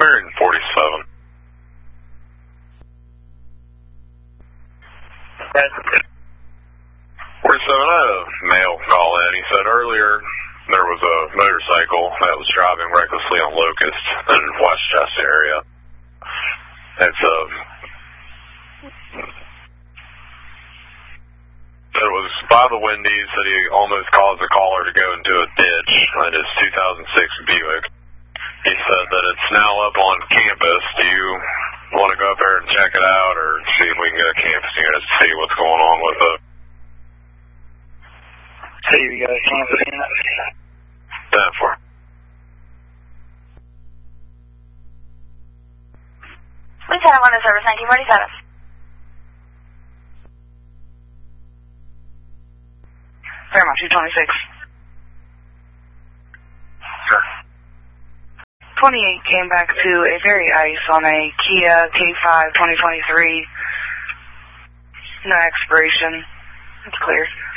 Marion 47. Yes. 47, I had a male call in. He said earlier there was a motorcycle that was driving recklessly on Locust in Westchester area. It was by the Wendy's that he almost caused the caller to go into a ditch in his 2006 Buick. He said that it's now up on campus. Do you want to go up there and check it out, or see if we can get a campus unit to see what's going on with it? See if you got a campus unit. That for. Lieutenant 1 to service 1947. Fairmont 226. Sure. 28 came back to a very ice on a Kia K5 2023. No expiration. It's clear.